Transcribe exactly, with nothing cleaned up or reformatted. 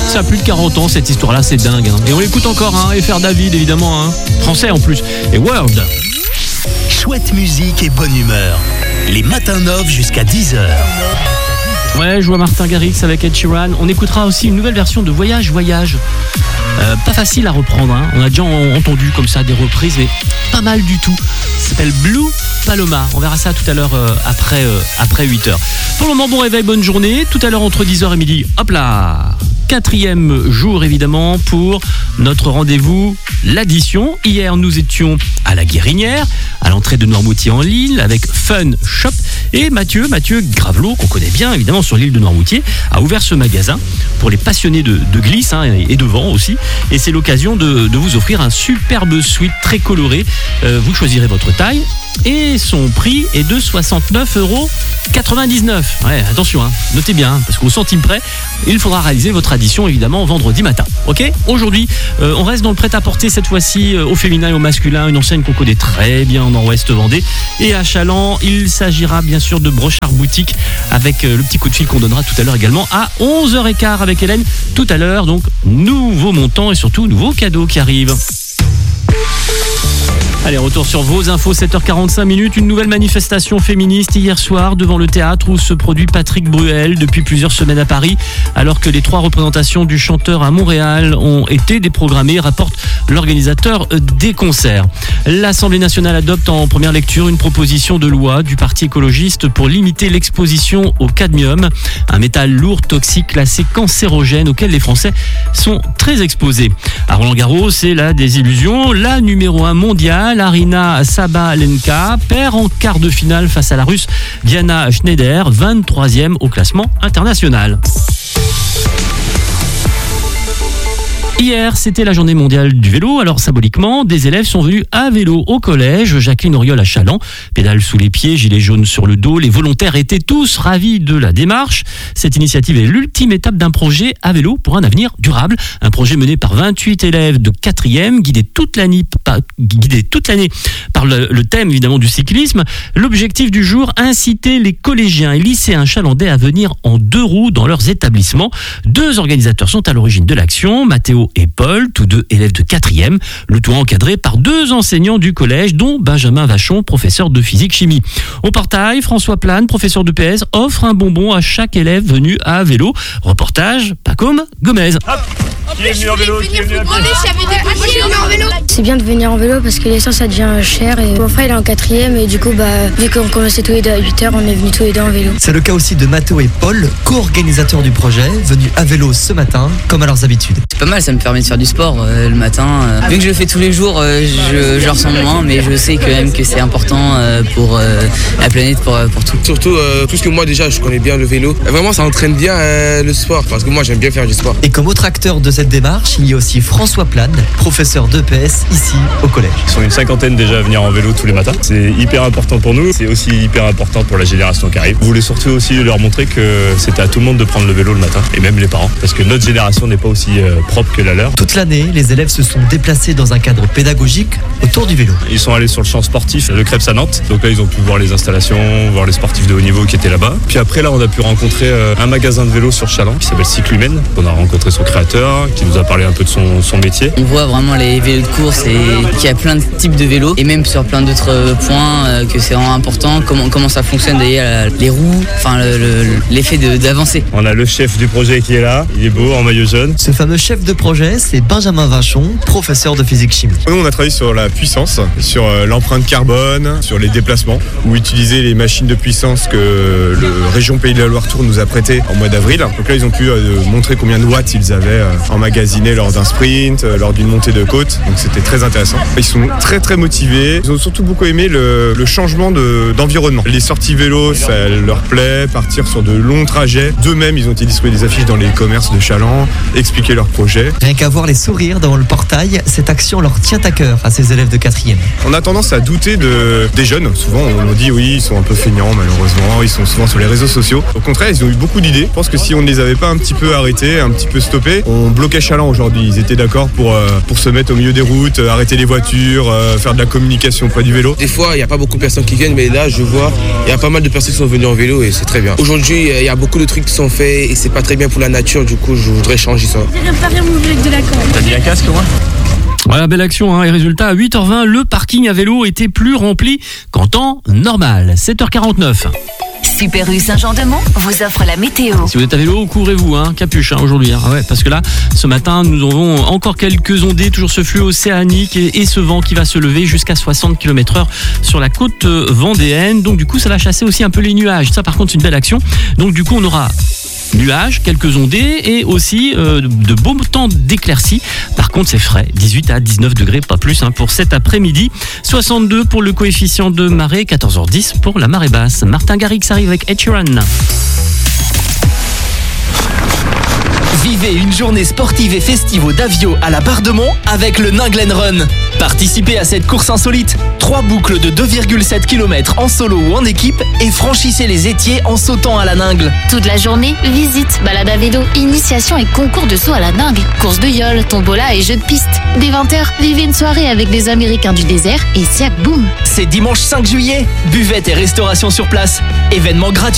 Ça a plus de quarante ans, cette histoire-là, c'est dingue. Hein. Et on l'écoute encore, hein. F R David, évidemment, hein. Français en plus. Et World. Chouette musique et bonne humeur. Les matins neufs jusqu'à dix heures. Ouais, je vois Martin Garrix avec Ed Sheeran. On écoutera aussi une nouvelle version de Voyage, Voyage. Euh, pas facile à reprendre, hein. On a déjà entendu comme ça des reprises, mais pas mal du tout. Ça s'appelle Blue Paloma. On verra ça tout à l'heure euh, après, euh, après huit heures. Pour le moment, bon réveil, bonne journée. Tout à l'heure entre dix heures et midi, hop là. Quatrième jour évidemment pour notre rendez-vous l'addition. Hier nous étions à la Guérinière, à l'entrée de Noirmoutier en Lille avec Fun Shop. Et Mathieu, Mathieu Gravelot, qu'on connaît bien évidemment sur l'île de Noirmoutier, a ouvert ce magasin pour les passionnés de, de glisse hein, et de vent aussi. Et c'est l'occasion de, de vous offrir un superbe sweat très coloré. Euh, vous choisirez votre taille et son prix est de soixante-neuf euros quatre-vingt-dix-neuf. Ouais, attention, hein, notez bien, parce qu'au centime près, il faudra réaliser votre addition évidemment vendredi matin. Ok ? Aujourd'hui, euh, on reste dans le prêt-à-porter cette fois-ci euh, au féminin et au masculin, une enseigne qu'on connaît très bien en Nord-Ouest Vendée. Et à Chaland, il s'agira bien sûr de Brochard Boutique avec euh, le petit coup de fil qu'on donnera tout à l'heure également à onze heures quinze avec Hélène. Tout à l'heure, donc, nouveau montant et surtout nouveaux cadeaux qui arrivent. Allez, retour sur vos infos, sept heures quarante-cinq minutes. Une nouvelle manifestation féministe hier soir devant le théâtre où se produit Patrick Bruel depuis plusieurs semaines à Paris, alors que les trois représentations du chanteur à Montréal ont été déprogrammées, rapporte l'organisateur des concerts. L'Assemblée nationale adopte en première lecture une proposition de loi du Parti écologiste pour limiter l'exposition au cadmium, un métal lourd, toxique, classé cancérogène auquel les Français sont très exposés. À Roland-Garros, c'est la désillusion. La numéro un mondiale, Arina Sabalenka, perd en quart de finale face à la Russe Diana Schneider, vingt-troisième au classement international. Hier, c'était la journée mondiale du vélo. Alors, symboliquement, des élèves sont venus à vélo au collège. Jacqueline Auriol à Chaland, pédale sous les pieds, gilet jaune sur le dos. Les volontaires étaient tous ravis de la démarche. Cette initiative est l'ultime étape d'un projet à vélo pour un avenir durable. Un projet mené par vingt-huit élèves de quatrième, guidés toute l'année par, guidés toute l'année par le, le thème, évidemment, du cyclisme. L'objectif du jour, inciter les collégiens et lycéens chalandais à venir en deux roues dans leurs établissements. Deux organisateurs sont à l'origine de l'action, Mathéo et Paul, tous deux élèves de quatrième, le tout encadré par deux enseignants du collège, dont Benjamin Vachon, professeur de physique-chimie. Au portail, François Plane, professeur de P S, offre un bonbon à chaque élève venu à vélo. Reportage, Pacôme Gomez. Hop. Qui est venu en vélo? Qui est venu en vélo? C'est bien de venir en vélo parce que l'essence ça devient cher et mon frère il est en quatrième et du coup bah vu qu'on commençait tous les deux à huit heures on est venus tous les deux en vélo. C'est le cas aussi de Mathéo et Paul, co-organisateurs du projet, venus à vélo ce matin comme à leurs habitudes. C'est pas mal, ça me permet de faire du sport euh, le matin. Euh, vu que je le fais tous les jours, euh, je, je le ressens moins mais je sais quand même que c'est important euh, pour euh, la planète, pour, pour tout. Surtout euh, plus que moi déjà je connais bien le vélo. Vraiment ça entraîne bien euh, le sport parce que moi j'aime bien faire du sport. Et comme autre acteur de cette démarche, il y a aussi François Plane, professeur d'E P S ici au collège. Ils sont une cinquantaine déjà à venir en vélo tous les matins. C'est hyper important pour nous, c'est aussi hyper important pour la génération qui arrive. Vous voulez surtout aussi leur montrer que c'était à tout le monde de prendre le vélo le matin, et même les parents, parce que notre génération n'est pas aussi euh, propre que la leur. Toute l'année, les élèves se sont déplacés dans un cadre pédagogique autour du vélo. Ils sont allés sur le champ sportif de Crêpes à Nantes, donc là ils ont pu voir les installations, voir les sportifs de haut niveau qui étaient là-bas. Puis après là on a pu rencontrer euh, un magasin de vélo sur Chaland qui s'appelle Cyclumène. On a rencontré son créateur, qui nous a parlé un peu de son, son métier. On voit vraiment les vélos de course et qu'il y a plein de types de vélos et même sur plein d'autres points euh, que c'est vraiment important, comment, comment ça fonctionne d'ailleurs, les roues, enfin le, le, l'effet de, d'avancer. On a le chef du projet qui est là, il est beau en maillot jaune. Ce fameux chef de projet, c'est Benjamin Vachon, professeur de physique-chimie. Nous on a travaillé sur la puissance, sur euh, l'empreinte carbone, sur les déplacements, où utiliser les machines de puissance que le région Pays de la Loire Tour nous a prêté en mois d'avril. Donc là ils ont pu euh, montrer combien de watts ils avaient euh, emmagasinés lors d'un sprint, euh, lors d'une montée de côte, donc c'était très intéressant. Ils sont très très motivés, ils ont surtout beaucoup aimé le, le changement de, d'environnement. Les sorties vélo, ça leur plaît, partir sur de longs trajets. D'eux-mêmes, ils ont été distribuer des affiches dans les commerces de Chaland, expliquer leur projet. Rien qu'à voir les sourires devant le portail, cette action leur tient à cœur à ces élèves de quatrième. On a tendance à douter de, des jeunes, souvent on nous dit oui, ils sont un peu feignants malheureusement, ils sont souvent sur les réseaux sociaux. Au contraire, ils ont eu beaucoup d'idées. Je pense que si on ne les avait pas un petit peu arrêtés, un petit peu stoppés, on bloquait plutôt qu'à Chaland aujourd'hui. Ils étaient d'accord pour, euh, pour se mettre au milieu des routes, euh, arrêter les voitures, euh, faire de la communication auprès du vélo. Des fois, il n'y a pas beaucoup de personnes qui viennent, mais là, je vois, il y a pas mal de personnes qui sont venues en vélo et c'est très bien. Aujourd'hui, il y a beaucoup de trucs qui sont faits et c'est pas très bien pour la nature, du coup, je voudrais changer ça. Réparer mon vélo avec de la corde. T'as mis un casque, moi? Voilà, belle action, hein. Et résultat, à huit heures vingt, le parking à vélo était plus rempli qu'en temps normal. sept heures quarante-neuf. Super U Saint-Jean-de-Mont vous offre la météo. Si vous êtes à vélo, couvrez-vous, hein, capuche, hein, aujourd'hui. Hein. Ouais, parce que là, ce matin, nous aurons encore quelques ondées, toujours ce flux océanique et, et ce vent qui va se lever jusqu'à soixante kilomètres heure sur la côte vendéenne. Donc du coup, ça va chasser aussi un peu les nuages. Ça, par contre, c'est une belle action. Donc du coup, on aura nuages, quelques ondées et aussi euh, de beaux temps d'éclaircies. Par contre, c'est frais, dix-huit à dix-neuf degrés, pas plus, hein, pour cet après-midi. soixante-deux pour le coefficient de marée, quatorze heures dix pour la marée basse. Martin Garrix arrive avec Ed Sheeran. Vivez une journée sportive et festive au Davio à la Bardemont avec le Nain Glen Run. Participez à cette course insolite. Trois boucles de deux virgule sept kilomètres en solo ou en équipe et franchissez les étiers en sautant à la Ningle. Toute la journée, visite, balade à vélo, initiation et concours de saut à la Ningle, course de yole, tombola et jeux de piste. Dès vingt heures, vivez une soirée avec des Américains du désert et Siak Boom. C'est dimanche cinq juillet. Buvette et restauration sur place. Événement gratuit.